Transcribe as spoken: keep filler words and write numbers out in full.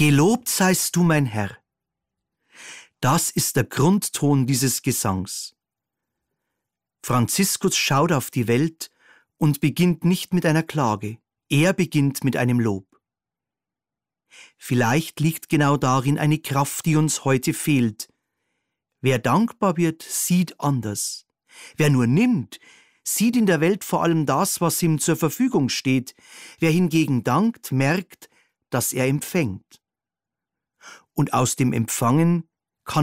Gelobt seist du, mein Herr. Das ist der Grundton dieses Gesangs. Franziskus schaut auf die Welt und beginnt nicht mit einer Klage, er beginnt mit einem Lob. Vielleicht liegt genau darin eine Kraft, die uns heute fehlt. Wer dankbar wird, sieht anders. Wer nur nimmt, sieht in der Welt vor allem das, was ihm zur Verfügung steht. Wer hingegen dankt, merkt, dass er empfängt. Und aus dem Empfangen